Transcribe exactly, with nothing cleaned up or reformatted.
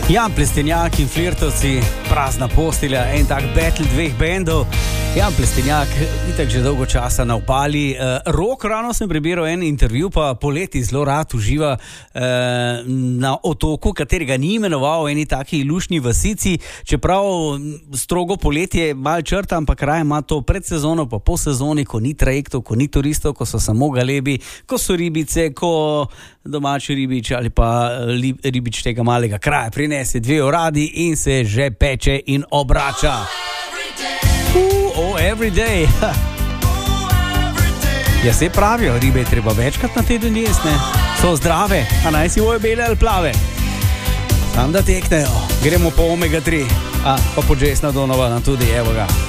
Ja, Plestenjak in Flirtovci, prazna postelja, en tak battle dveh bendov. Ja, Plestenjak, itak že dolgo časa na obali. Uh, Rok, rano sem prebiral en intervju, pa poleti zelo rad uživa uh, na otoku, katerega ni imenoval, eni taki lušni vasici, čeprav strogo poletje malo črta, ampak raje ima to pred sezono, pa po sezoni, ko ni trajektov, ko ni turistov, ko so samo galebi, ko so ribice, ko domači ribič ali pa ribič tega malega kraja prinese dve oradi in se že peče in obrača. Uh, oh, every day. Ja, se pravijo, ribe je treba večkrat na teden jesti, ne? So zdrave, a naj si oje bele ali plave. Tam da teknejo, gremo po omega tri, a pa po Jasona Donovana tudi, evo ga.